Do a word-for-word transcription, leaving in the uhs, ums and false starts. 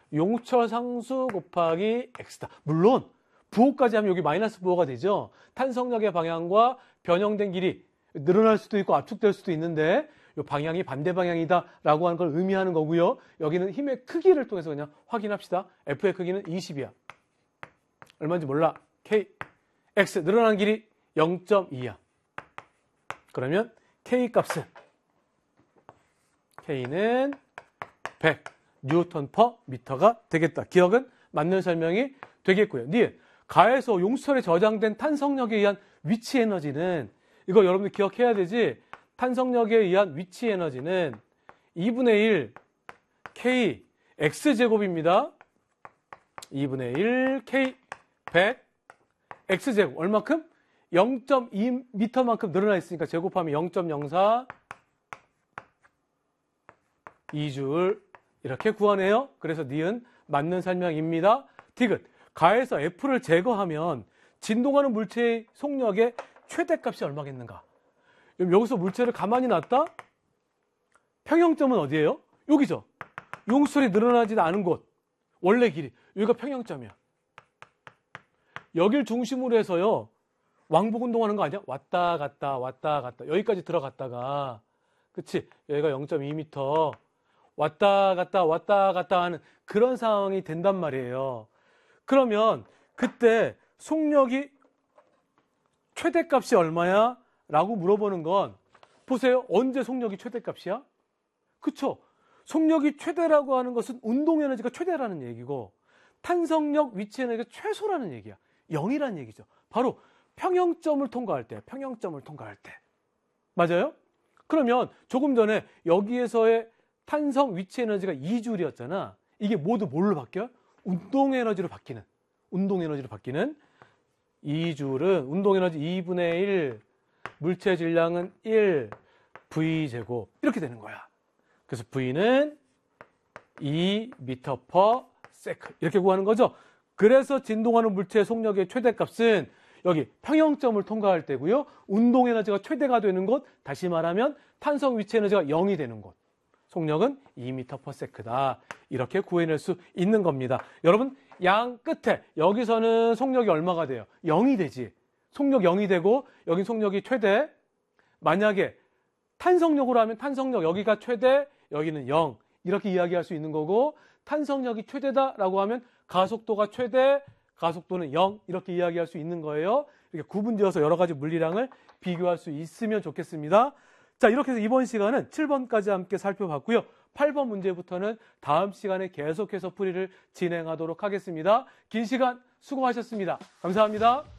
용처상수 곱하기 x다. 물론 부호까지 하면 여기 마이너스 부호가 되죠. 탄성력의 방향과 변형된 길이 늘어날 수도 있고 압축될 수도 있는데 이 방향이 반대 방향이다 라고 하는 걸 의미하는 거고요. 여기는 힘의 크기를 통해서 그냥 확인합시다. F의 크기는 이십이야. 얼마인지 몰라. K, X 늘어난 길이 영 점 이야. 그러면 K 값은 K는 백 뉴턴 퍼 미터가 되겠다. 기억은 맞는 설명이 되겠고요. 니은 가에서 용수철에 저장된 탄성력에 의한 위치 에너지는 이거 여러분들 기억해야 되지. 탄성력에 의한 위치 에너지는 이분의 일 K X제곱입니다. 이분의 일 K 백 X제곱 얼마큼? 영 점 이 미터만큼 늘어나 있으니까 제곱하면 영 점 영사 이 줄 이렇게 구하네요. 그래서 니은 맞는 설명입니다. 디귿 가에서 F를 제거하면 진동하는 물체의 속력의 최대값이 얼마겠는가? 여기서 물체를 가만히 놨다? 평형점은 어디예요? 여기죠. 용수철이 늘어나지 않은 곳. 원래 길이. 여기가 평형점이야. 여길 중심으로 해서요. 왕복 운동하는 거 아니야? 왔다 갔다 왔다 갔다. 여기까지 들어갔다가 그치? 여기가 영 점 이 미터. 왔다 갔다 왔다 갔다 하는 그런 상황이 된단 말이에요. 그러면 그때 속력이 최대값이 얼마야? 라고 물어보는 건 보세요. 언제 속력이 최대값이야? 그쵸? 속력이 최대라고 하는 것은 운동 에너지가 최대라는 얘기고 탄성력 위치 에너지가 최소라는 얘기야. 영이라는 얘기죠. 바로 평형점을 통과할 때, 평형점을 통과할 때. 맞아요? 그러면 조금 전에 여기에서의 탄성 위치 에너지가 이 줄이었잖아. 이게 모두 뭘로 바뀌어요? 운동 에너지로 바뀌는. 운동 에너지로 바뀌는 이 줄은 운동 에너지 이분의 일, 물체 질량은 일, V제곱. 이렇게 되는 거야. 그래서 V는 이 미터 퍼 세컨드. 이렇게 구하는 거죠. 그래서 진동하는 물체의 속력의 최대값은 여기 평형점을 통과할 때고요. 운동 에너지가 최대가 되는 곳, 다시 말하면 탄성 위치 에너지가 영이 되는 곳. 속력은 이 미터 퍼 세컨드다. 이렇게 구해낼 수 있는 겁니다. 여러분, 양 끝에 여기서는 속력이 얼마가 돼요? 영이 되지. 속력 영이 되고 여긴 속력이 최대. 만약에 탄성력으로 하면 탄성력 여기가 최대, 여기는 영. 이렇게 이야기할 수 있는 거고 탄성력이 최대다라고 하면 가속도가 최대, 가속도는 영. 이렇게 이야기할 수 있는 거예요. 이렇게 구분되어서 여러 가지 물리량을 비교할 수 있으면 좋겠습니다. 자, 이렇게 해서 이번 시간은 칠 번까지 함께 살펴봤고요. 팔 번 문제부터는 다음 시간에 계속해서 풀이를 진행하도록 하겠습니다. 긴 시간 수고하셨습니다. 감사합니다.